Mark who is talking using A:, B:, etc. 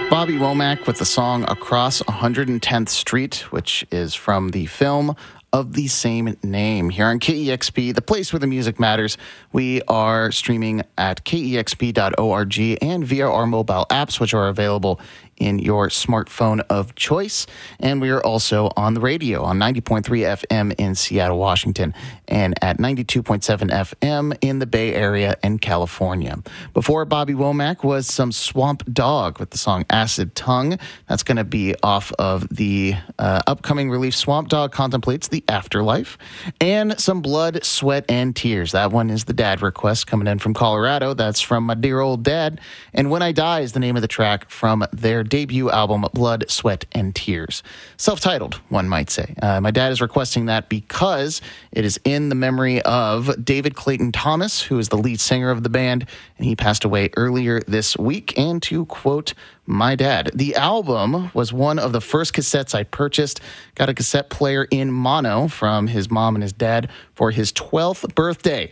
A: Bobby Womack with the song Across 110th Street, which is from the film of the same name. Here on KEXP, the place where the music matters. We are streaming at kexp.org and via our mobile apps, which are available in your smartphone of choice. And we are also on the radio on 90.3 FM in Seattle, Washington, and at 92.7 FM in the Bay Area and California. Before Bobby Womack was some Swamp Dogg with the song Acid Tongue. That's going to be off of the upcoming release Swamp Dogg Contemplates the Afterlife. And some Blood, Sweat, and Tears. That one is the dad request coming in from Colorado. That's from my dear old dad. And When I Die is the name of the track from their debut album, Blood, Sweat, and Tears. Self-titled, one might say. My dad is requesting that because it is in the memory of David Clayton Thomas, who is the lead singer of the band, and he passed away earlier this week. And to quote my dad, the album was one of the first cassettes I purchased. Got a cassette player in mono from his mom and his dad for his 12th birthday.